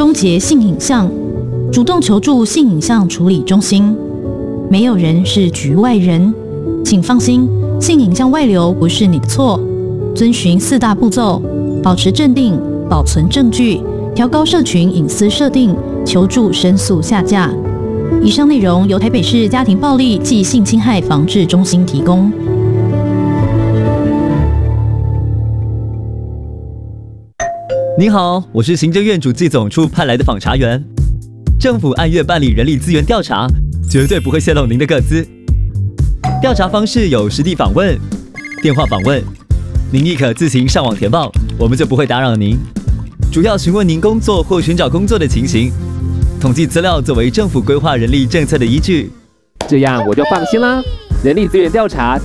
终结性影像，主动求助性影像处理中心。没有人是局外人，请放心，性影像外流不是你的错。遵循4大步骤，保持镇定，保存证据，调高社群隐私设定，求助申诉下架。以上内容由台北市家庭暴力暨性侵害防治中心提供。 您好，我是行政院主计总处派来的访查员。政府按月办理人力资源调查，绝对不会泄露您的个资。调查方式有实地访问、电话访问，您亦可自行上网填报，我们就不会打扰您。主要询问您工作或寻找工作的情形，统计资料作为政府规划人力政策的依据。 这样我就放心啦。人力资源调查